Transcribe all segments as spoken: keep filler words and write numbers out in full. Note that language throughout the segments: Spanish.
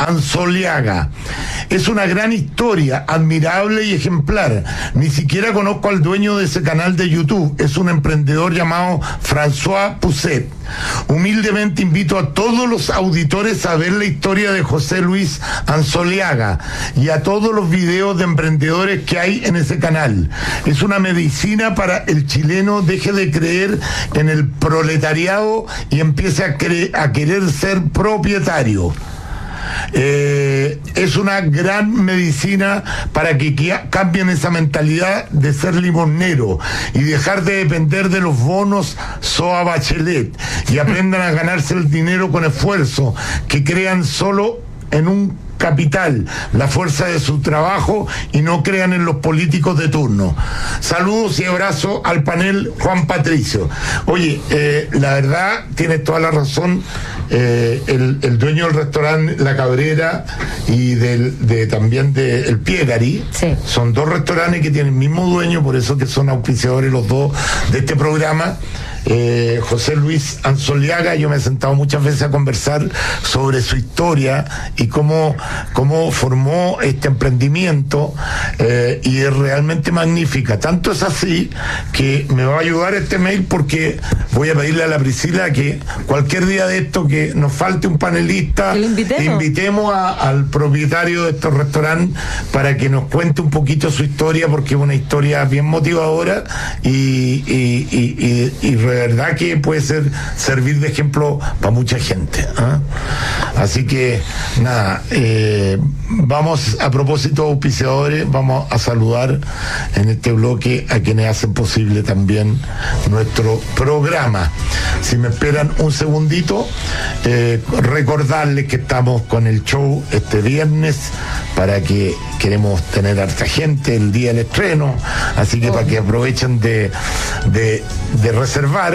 Anzoliaga. Es una gran historia, admirable y ejemplar. Ni siquiera conozco al dueño de ese canal de YouTube. Es un emprendedor llamado François Pousset. Humildemente invito a todos los auditores a ver la historia de José Luis Anzoliaga y a todos los videos de emprendedores que hay en ese canal. Es una medicina para el chileno deje de creer en el proletariado y empiece a, cre- a querer ser propietario. Eh, es una gran medicina para que, que cambien esa mentalidad de ser limonero y dejar de depender de los bonos Soa Bachelet y aprendan a ganarse el dinero con esfuerzo, que crean solo en un capital, la fuerza de su trabajo, y no crean en los políticos de turno. Saludos y abrazo al panel, Juan Patricio. Oye, eh, la verdad, tienes toda la razón. Eh, el, el dueño del restaurante La Cabrera y del, de, también de El Piegari, sí, son dos restaurantes que tienen el mismo dueño, por eso que son auspiciadores los dos de este programa. Eh, José Luis Anzoliaga, yo me he sentado muchas veces a conversar sobre su historia y cómo, cómo formó este emprendimiento, eh, y es realmente magnífica. Tanto es así que me va a ayudar este mail, porque voy a pedirle a la Priscila que cualquier día de esto que nos falte un panelista, invitemos, invitemos a, al propietario de estos restaurantes para que nos cuente un poquito su historia, porque es una historia bien motivadora y, y, y, y, y de verdad que puede ser servir de ejemplo para mucha gente, ¿eh? Así que nada, eh, vamos, a propósito de auspiciadores, vamos a saludar en este bloque a quienes hacen posible también nuestro programa. Si me esperan un segundito, eh, recordarles que estamos con el show este viernes, para que queremos tener harta gente el día del estreno, así que oh. para que aprovechen de, de, de reservar.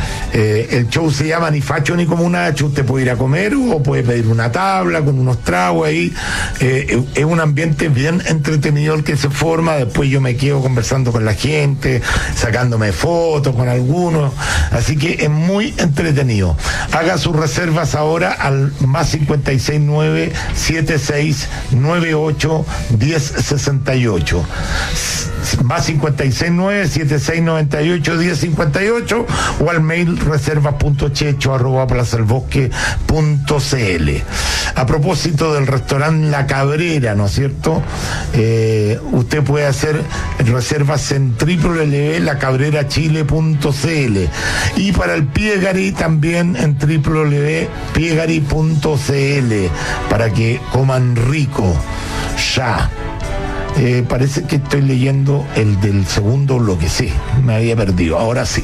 Eh, el show se llama Ni Facho ni Comunacho. Usted puede ir a comer o puede pedir una tabla con unos tragos ahí. Eh, es un ambiente bien entretenido el que se forma. Después yo me quedo conversando con la gente, sacándome fotos con algunos, así que es muy entretenido. Haga sus reservas ahora al más cincuenta y seis nueve siete seis nueve ocho diez sesenta y ocho, más cincuenta y seis nueve siete seis noventa y ocho diez cincuenta y ocho, o al mail reservas punto checho arroba plaza el bosque punto cl. A propósito del restaurante La Cabrera, ¿no es cierto? Eh, usted puede hacer reservas en doble u doble u doble u punto la cabrera chile punto cl, y para el Piegari también en doble u doble u doble u punto piegari punto cl, para que coman rico ya. Eh, parece que estoy leyendo el del segundo bloque, sí, me había perdido, ahora sí.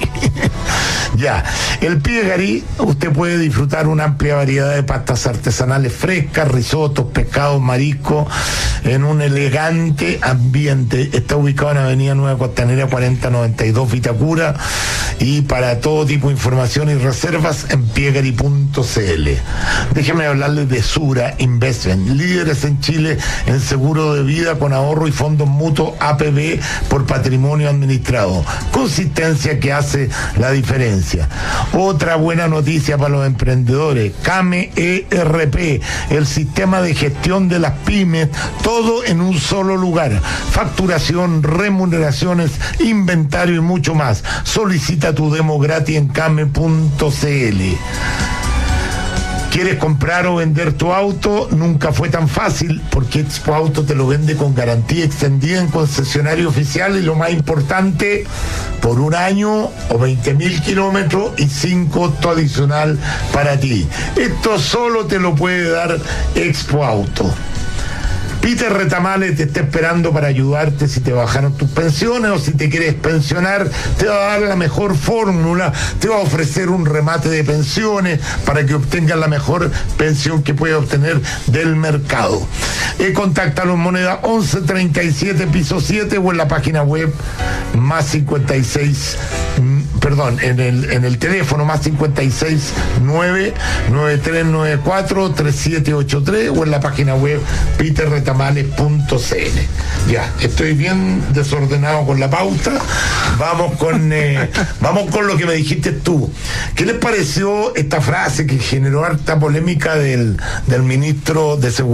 Ya, el Piegari, usted puede disfrutar una amplia variedad de pastas artesanales frescas, risotos, pescados, mariscos, en un elegante ambiente. Está ubicado en Avenida Nueva Costanera cuarenta noventa y dos Vitacura, y para todo tipo de información y reservas en piegari punto cl. Déjenme hablarles de Sura Investment, líderes en Chile en seguro de vida con ahorro y fondos mutuos A P B por patrimonio administrado. Consistencia que hace la diferencia. Otra buena noticia para los emprendedores: Came E R P, el sistema de gestión de las pymes, todo en un solo lugar. Facturación, remuneraciones, inventario y mucho más. Solicita tu demo gratis en came punto cl. ¿Quieres comprar o vender tu auto? Nunca fue tan fácil, porque Expo Auto te lo vende con garantía extendida en concesionario oficial, y lo más importante, por un año o veinte mil kilómetros y sin costo adicional para ti. Esto solo te lo puede dar Expo Auto. Peter Retamales te está esperando para ayudarte si te bajaron tus pensiones o si te quieres pensionar. Te va a dar la mejor fórmula, te va a ofrecer un remate de pensiones para que obtengas la mejor pensión que puedas obtener del mercado. Eh, contáctalo en moneda once treinta y siete piso siete, o en la página web más cincuenta y seis, perdón, en el, en el teléfono más cincuenta y seis nueve nueve tres nueve cuatro tres siete ocho tres, o en la página web peter retamales punto cl. Ya, estoy bien desordenado con la pauta. Vamos con eh, vamos con lo que me dijiste tú. ¿Qué les pareció esta frase que generó harta polémica del, del ministro de Seguridad?